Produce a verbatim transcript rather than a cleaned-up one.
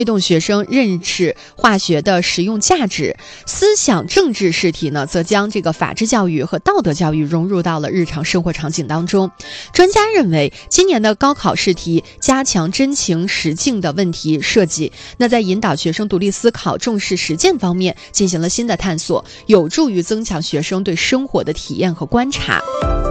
推动学生认识化学的实用价值。思想政治试题呢，则将这个法治教育和道德教育融入到了日常生活场景当中。专家认为，今年的高考试题加强真情实境的问题设计，那在引导学生独立思考、重视实践方面进行了新的探索，有助于增强学生对生活的体验和观察。